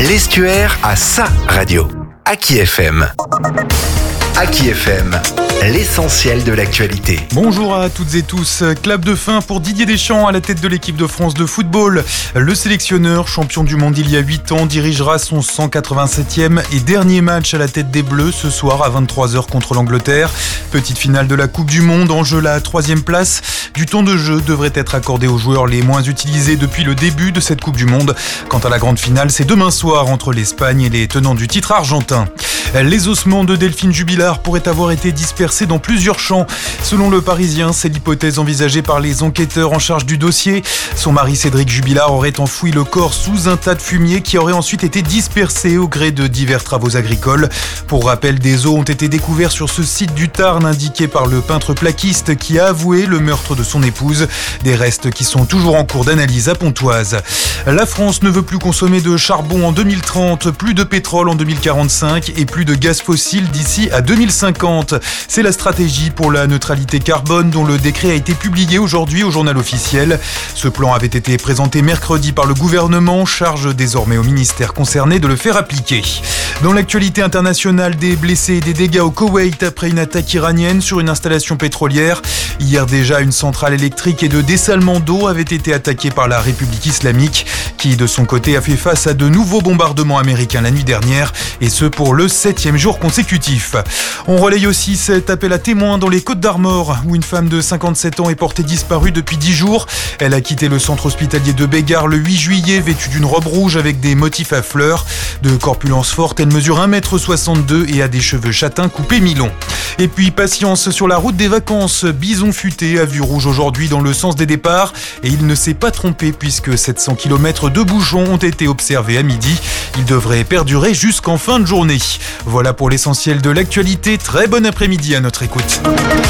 L'Estuaire a sa radio. Aki FM. Aki FM, l'essentiel de l'actualité. Bonjour à toutes et tous. Clap de fin pour Didier Deschamps à la tête de l'équipe de France de football. Le sélectionneur, champion du monde il y a 8 ans, dirigera son 187e et dernier match à la tête des Bleus ce soir à 23h contre l'Angleterre. Petite finale de la Coupe du Monde, en jeu la 3e place. Du temps de jeu devrait être accordé aux joueurs les moins utilisés depuis le début de cette Coupe du Monde. Quant à la grande finale, c'est demain soir entre l'Espagne et les tenants du titre argentin. Les ossements de Delphine Jubilard pourraient avoir été dispersés dans plusieurs champs. Selon Le Parisien, c'est l'hypothèse envisagée par les enquêteurs en charge du dossier. Son mari Cédric Jubilard aurait enfoui le corps sous un tas de fumier qui aurait ensuite été dispersé au gré de divers travaux agricoles. Pour rappel, des os ont été découverts sur ce site du Tarn indiqué par le peintre plaquiste qui a avoué le meurtre de son épouse. Des restes qui sont toujours en cours d'analyse à Pontoise. La France ne veut plus consommer de charbon en 2030, plus de pétrole en 2045 et plus de gaz fossile d'ici à 2050. C'est la stratégie pour la neutralité carbone dont le décret a été publié aujourd'hui au journal officiel. Ce plan avait été présenté mercredi par le gouvernement, charge désormais au ministère concerné de le faire appliquer. Dans l'actualité internationale, des blessés et des dégâts au Koweït après une attaque iranienne sur une installation pétrolière. Hier déjà, une centrale électrique et de dessalement d'eau avaient été attaquées par la République islamique, qui de son côté a fait face à de nouveaux bombardements américains la nuit dernière, et ce pour le 7e jour consécutif. On relaye aussi cet appel à témoins dans les Côtes-d'Armor, où une femme de 57 ans est portée disparue depuis 10 jours. Elle a quitté le centre hospitalier de Bégard le 8 juillet, vêtue d'une robe rouge avec des motifs à fleurs. De corpulence forte, elle mesure 1m62 et a des cheveux châtains coupés mi-longs. Et puis patience sur la route des vacances. Bison futé a vu rouge aujourd'hui dans le sens des départs et il ne s'est pas trompé puisque 700 km de bouchons ont été observés à midi. Il devrait perdurer jusqu'en fin de journée. Voilà pour l'essentiel de l'actualité. Très bon après-midi à notre écoute.